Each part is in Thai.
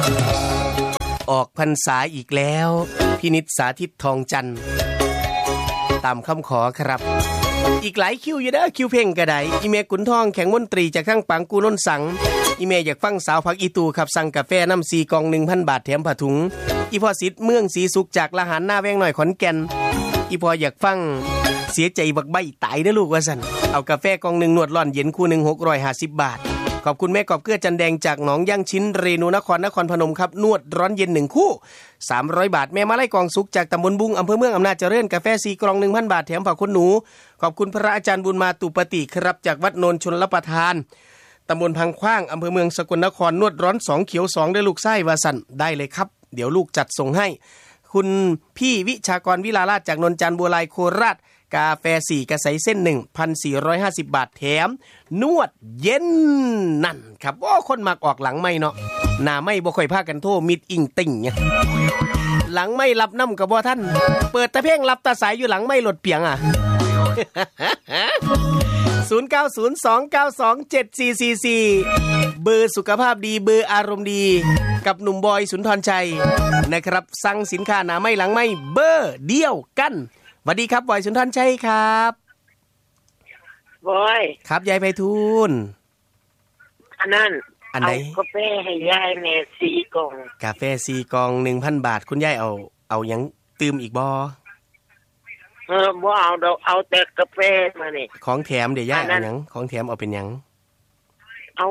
ออกพรรษาอีกแล้วพินิจสาธิตทองจันทร์ตามคำขอครับอีกหลายคิวอยู่เด้อคิวเพ่งก็ได้อีเมกุนทองแข็งมนตรีจากข้างปังกูล้นสังอีเมอยากฟังสาวพักอีตูขับสั่งกาแฟน้ำ4 กล่อง 1,000 บาทแถมผ้าถุงอีพอสิทธิ์เมืองสีสุขจากละหารหน้าแวงหน่อยขอนแก่นอีพออยากฟังเสียใจบักใบตายเด้อลูกว่าซั่นเอากาแฟกล่อง1นวดร้อนเย็นคู่1 650 บาทขอบคุณแม่กอบเกลือจันแดงจากหนองย่างชิ้นเรนูนครพนมครับนวดร้อนเย็น1คู่300 บาทแม่มาไล่กองสุกจากตำบลบุงอำเภอเมืองอำนาจเจริญกาแฟ4 กล่อง 1,000 บาทแถมผ้าขนหนูขอบคุณพระอาจารย์บุญมาตุปฏิครับจากวัดโนนชลประทานตำบลพังขว้างอำเภอเมืองสกลนครนวดร้อน2เขียว2ได้ลูกไส้วาสันได้เลยครับเดี๋ยวลูกจัดส่งให้คุณพี่วิชากรวิลาราชจากนนจันทร์บัวลายโคราชกาแฟ4กระใสเส้น 1,450 บาทแถมนวดเย็นนั่นครับโอ้คนมักออกหลังไม่เนาะหน้าไม่บ่ค่อยพากันโทมิดอิงติ่งเนี่ยหลังไม่รับน้ำกับบ่ท่านเปิดตะเพ่งรับตาสายอยู่หลังไม่หลดเปียงอ่ะ 0902927444 เบอร์สุขภาพดีเบอร์อารมณ์ดีกับหนุ่มบอยสุนทรชัยนะครับสั่งสินค้าหน้าไม่หลังไม่เบอร์เดียวกันสวัสดีครับบอยสุนทรชัยครับบอยครับยายไพฑูรย์อันนั้นอันไหนกาแฟให้ยายแม่4 กล่องกาแฟ4 กล่อง 1,000 บาทคุณยายเอายังตื่มอีกบ่บ่เอาดอกเอาแต่กาแฟมานี่ของแถมเดี๋ยวยายเอาหยังของแถมเอาเป็นหยังเอา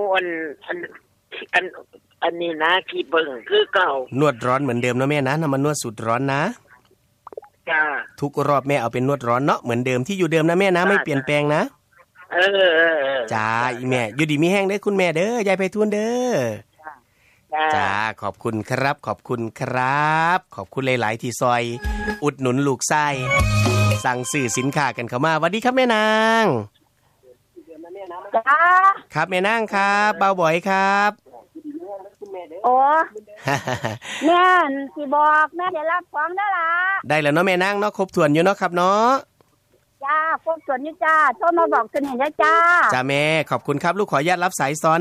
อันนี้นะที่เบิ่งคือเก่านวดร้อนเหมือนเดิมนะแม่นะน้ำมันนวดสุดร้อนนะจ้าทุกรอบแม่เอาเป็นนวดร้อนเนาะเหมือนเดิมที่อยู่เดิมนะแม่นะไม่เปลี่ยนแปลงนะจ้าอีแม่อยู่ดีมีแห้งเด้อคุณแม่เด้อยายไพฑูรย์เด้อจ้าขอบคุณครับขอบคุณครับขอบคุณหลายๆที่ซอยอุดหนุนลูกไส้สั่งซื้อสินค้ากันเข้ามาสวัสดีครับแม่นางจ้าครับแม่นางครับเบาบ่อยครับโอ้แม่สิบอกแม่ได้รับของได้ละได้แล้วเนาะแม่นางเนาะครบถ้วนอยู่เนาะครับเนาะจ้าครบถ้วนอยู่จ้าโทรมาบอกกันเห็นได้จ้าจ้าแม่ขอบคุณครับลูกขออนุญาตรับสายซ้อน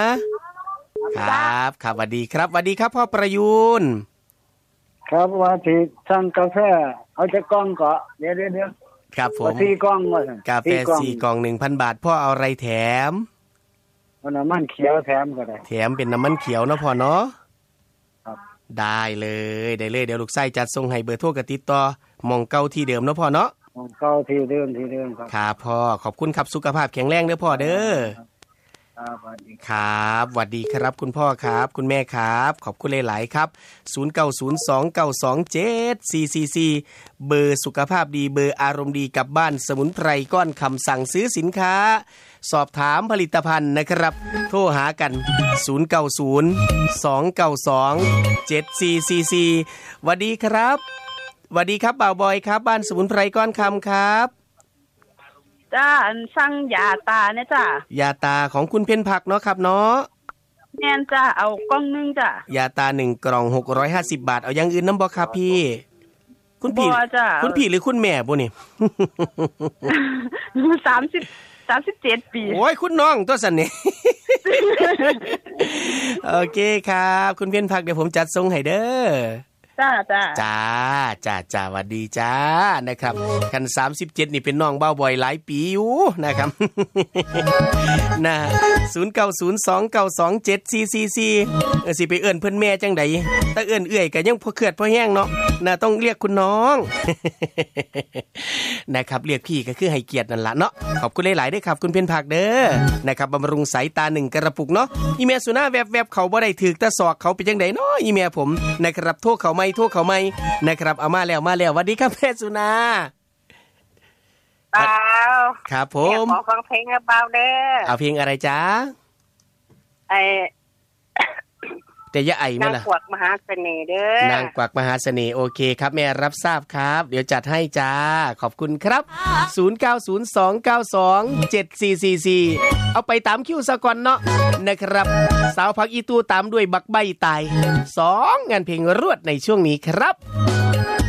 นะครับครับสวัสดีครับสวัสดีครับพ่อประยูนครับว่าที่สั่งกาแฟเอาจะกล่องก็เดี๋ยวครับผม 4 กล่องว่ากาแฟ4 กล่อง 1,000 บาทพ่อเอาอะไรแถมน้ำมันเขียวแถมก็ได้แถมเป็นน้ำมันเขียวเนาะพ่อเนาะครับได้เลยเดี๋ยวลูกไส้จัดส่งให้เบอร์โทรกับติดต่อมองเก่าที่เดิมเนาะพ่อเนาะมองเก่าที่เดิมครับครับพ่อขอบคุณครับสุขภาพแข็งแรงเด้อพ่อเด้อครับสวัสดีครับคุณพ่อครับคุณแม่ครับขอบคุณหลายๆครับ0902927444เบอร์สุขภาพดีเบอร์อารมณ์ดีกับบ้านสมุนไพรก้อนคำสั่งซื้อสินค้าสอบถามผลิตภัณฑ์นะครับโทรหากัน0902927444สวัสดีครับสวัสดีครับบ่าวบอยครับบ้านสมุนไพรก้อนคำครับจ้าสั่งยาตาเนี่ยจ้ายาตาของคุณเพ็ญผักเนาะครับเนาะแม่นจ้าเอากล่องนึงจ้ายาตา1 กล่อง650 บาทเอาอย่างอื่นนำบ่ครับพี่คุณพี่หรือคุณแม่บ่นี่ 37 ปีโอ้ยคุณน้องตัวสั่นนี่ โอเคครับคุณเพ็ญผักเดี๋ยวผมจัดส่งให้เด้อจ้าสวัสดีจ้านะครับคัน37นี่เป็นน้องเบ้าบ่อยหลายปีอยู่นะครับนะ0902927444สิไปเอิ้นเพิ่นแม่จังได๋ถ้าเอิ้นเอื้อยก็ยังบ่เคือดบ่แห้งเนาะน่ะต้องเรียกคุณน้องนะครับเรียกพี่ก็คือให้เกียรตินั่นล่ะเนาะขอบคุณหลายๆเด้อครับคุณเพ็ญผักเด้อนะครับบำรุงสายตา1กระปุกเนาะอีแม่สุนาแวบๆเขาบ่ได้ถึกแต่ศอกเขาเป็นจังได๋เนาะอีแม่ผมนะครับโทรเขาไม่นะครับเอามาแล้วสวัสดีครับแม่สุนาเปล่าครับผมขอฟังเพลงเปล่าเด้อเอาเพลงอะไรจ๊ะแต่อย่าไอแม่ล่ะนางกวักมหาเสน่ห์เด้อนางกวักมหาเสน่ห์โอเคครับแม่รับทราบครับเดี๋ยวจัดให้จ้าขอบคุณครับ0902927444เอาไปตามคิวซะก่อนเนาะนะครับสาวพักอีตูตามด้วยบักใบตาย2งานเพลงรวดในช่วงนี้ครับ